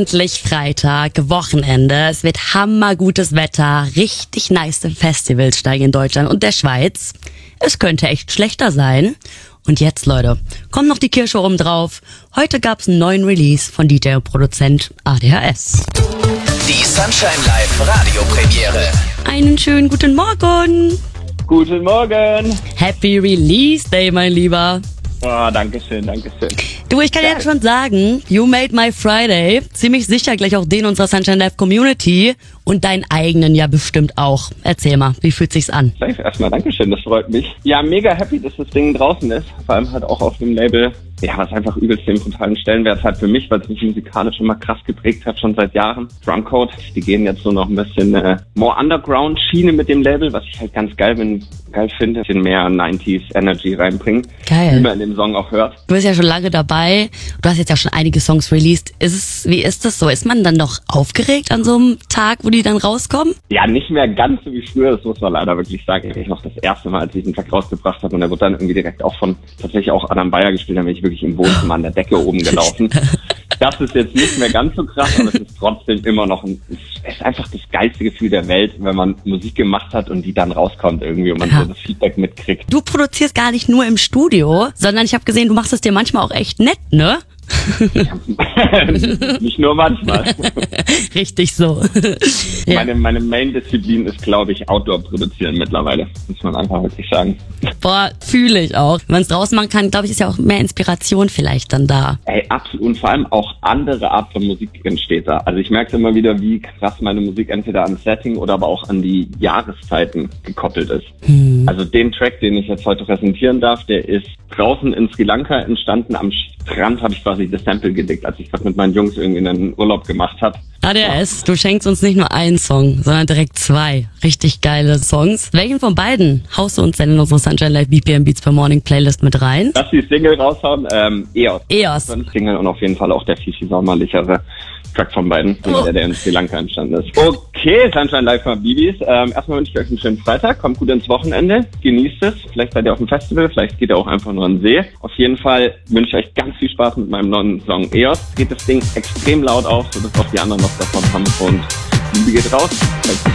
Endlich Freitag, Wochenende. Es wird hammergutes Wetter, richtig nice Festivals steigen in Deutschland und der Schweiz. Es könnte echt schlechter sein. Und jetzt, Leute, kommt noch die Kirsche oben drauf. Heute gab's einen neuen Release von DJ und Produzent ADHS. Die Sunshine Live Radiopremiere. Einen schönen guten Morgen. Guten Morgen. Happy Release Day, mein Lieber. Oh, dankeschön. Du, ich kann jetzt schon sagen, you made my Friday. Ziemlich sicher gleich auch den unserer Sunshine Live Community und deinen eigenen ja bestimmt auch. Erzähl mal, wie fühlt sich's an? Erstmal Dankeschön, das freut mich. Ja, mega happy, dass das Ding draußen ist. Vor allem halt auch auf dem Label, ja, was einfach übelst den brutalen Stellenwert hat für mich, weil es mich musikalisch immer krass geprägt hat, schon seit Jahren. Drumcode, die gehen jetzt so noch ein bisschen more Underground-Schiene mit dem Label, was ich halt ganz geil finde, ein bisschen mehr 90s Energy reinbringen. Geil. Wie man in dem Song auch hört. Du bist ja schon lange dabei. Du hast jetzt ja schon einige Songs released. Wie ist das so? Ist man dann noch aufgeregt an so einem Tag, wo die dann rauskommen? Ja, nicht mehr ganz so wie früher, das muss man leider wirklich sagen. Ich noch das erste Mal, als ich den Track rausgebracht habe und der wurde dann irgendwie direkt auch tatsächlich auch Adam Beyer gespielt, dann bin ich wirklich im Wohnzimmer an der Decke oben gelaufen. Das ist jetzt nicht mehr ganz so krass, aber es ist trotzdem immer noch es ist einfach das geilste Gefühl der Welt, wenn man Musik gemacht hat und die dann rauskommt irgendwie und man so das Feedback mitkriegt. Du produzierst gar nicht nur im Studio, sondern ich habe gesehen, du machst es dir manchmal auch echt nett, ne? Nicht nur manchmal. Richtig so. Ja. Meine Main-Disziplin ist, glaube ich, Outdoor produzieren mittlerweile. Muss man einfach wirklich sagen. Boah, fühle ich auch. Wenn man es draußen machen kann, glaube ich, ist ja auch mehr Inspiration vielleicht dann da. Ey, absolut. Und vor allem auch andere Art von Musik entsteht da. Also ich merke immer wieder, wie krass meine Musik entweder an Setting oder aber auch an die Jahreszeiten gekoppelt ist. Also den Track, den ich jetzt heute präsentieren darf, der ist draußen in Sri Lanka entstanden. Am Strand habe ich quasi das Sample gedickt, als ich das mit meinen Jungs irgendwie einen Urlaub gemacht habe. ADHS, du schenkst uns nicht nur einen Song, sondern direkt 2 richtig geile Songs. Welchen von beiden haust du uns denn in unsere Sunshine Live BPM Beats per Morning Playlist mit rein? Lass die Single raushauen, EOS. EOS. Das ist Single und auf jeden Fall auch der viel sommerlichere Track von beiden, der in Sri Lanka entstanden ist. Okay, Sunshine Live von Bibis. Erstmal wünsche ich euch einen schönen Freitag, kommt gut ins Wochenende, genießt es. Vielleicht seid ihr auf dem Festival, vielleicht geht ihr auch einfach nur an den See. Auf jeden Fall wünsche ich euch ganz viel Spaß mit meinem neuen Song EOS. Geht das Ding extrem laut auf, sodass auch die anderen was davon haben und Liebe geht raus.